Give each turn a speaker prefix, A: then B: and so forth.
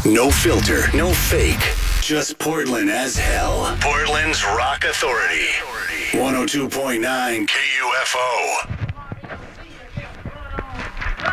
A: No filter, no fake. Just Portland as hell. Portland's Rock Authority. 102.9 KUFO.